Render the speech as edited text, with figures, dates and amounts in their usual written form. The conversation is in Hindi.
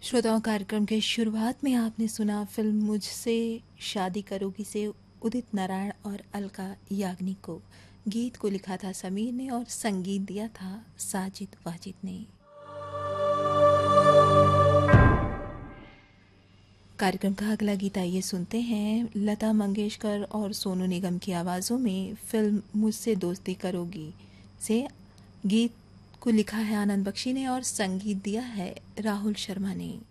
श्रोताओं, कार्यक्रम के शुरुआत में आपने सुना फिल्म मुझसे शादी करोगी से उदित नारायण और अलका याग्निक को। गीत को लिखा था समीर ने और संगीत दिया था साजिद वाजिद ने। कार्यक्रम का अगला गीत आइए सुनते हैं लता मंगेशकर और सोनू निगम की आवाज़ों में फिल्म मुझसे दोस्ती करोगी से। गीत को लिखा है आनंद बख्शी ने और संगीत दिया है राहुल शर्मा ने।